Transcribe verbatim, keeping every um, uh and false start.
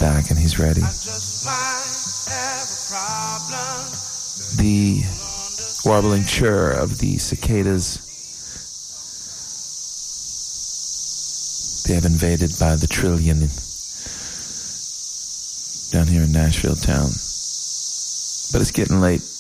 back and he's ready. The warbling chirr of the cicadas. They have invaded by the trillion down here in Nashville town. But it's getting late.